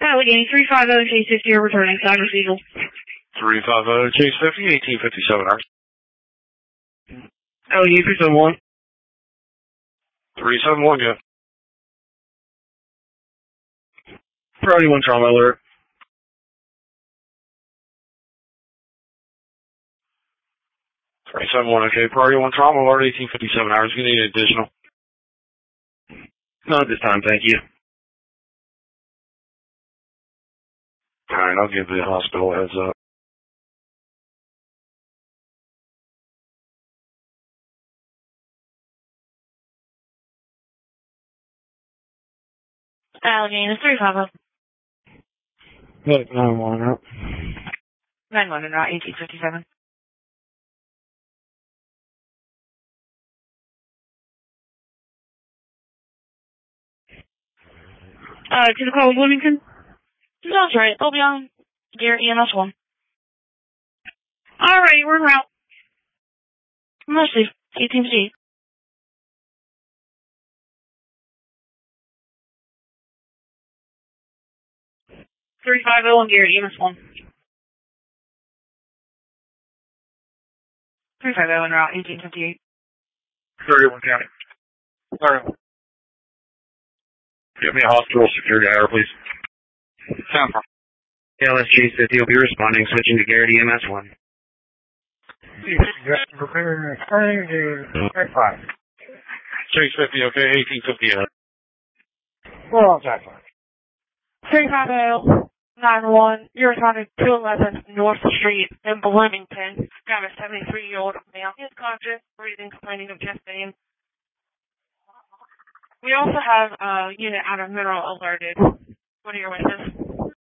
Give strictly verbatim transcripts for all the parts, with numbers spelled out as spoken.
Allegheny three five zero Chase fifty, you're returning. Cyrus Eagle. three five zero Chase fifty, eighteen fifty-seven hours. Allegheny three seven one. three seven one, yeah. Priority one trauma alert. three seven one, okay. Priority one trauma alert, eighteen fifty-seven hours. You need additional? Not at this time, thank you. Alright, I'll give the hospital a heads up. Allegheny three five zero. Good, nine one out. nine one out, eighteen fifty-seven. Uh, to the call of Bloomington? That's right. They'll be on Garrett E M S one. Alright, we're en route. Let's see. eighteen fifty-eight. three five zero on Garrett E M S one. three five zero en route, eighteen fifty-eight. thirty-one County. thirty-one. Give me a hospital security hour, please. Sound from. L S G fifty will be responding, switching to Garrett E M S one. Prepare, five. Chase fifty, okay, eighteen fifty-eight. We're on track. three five zero nine one, you're responding to two eleven North Street in Bloomington. Got a seventy-three-year-old male. He's conscious, breathing, complaining of chest pain. We also have a unit out of Mineral alerted. What are your wishes?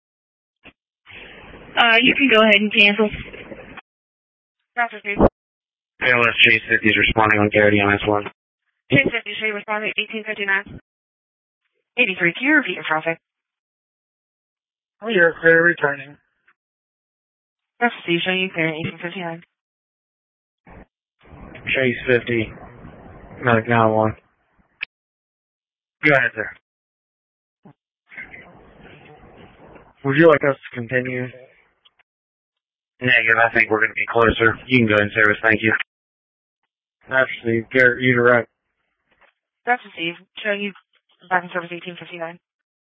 Uh, you can go ahead and cancel. Doctor Steve. L S Chase fifty is responding on Garrett E M S one. Chase fifty, show you responding eighteen fifty-nine. eighty-three, can you repeat your traffic? Oh, you're clear returning. Doctor Steve, show you clear eighteen fifty-nine. Chase fifty. Medic nine one. Go ahead, sir. Would you like us to continue? Negative, I think we're going to be closer. You can go in service, thank you. Actually, Garrett, you direct. Doctor Steve, show you back in service eighteen fifty-nine.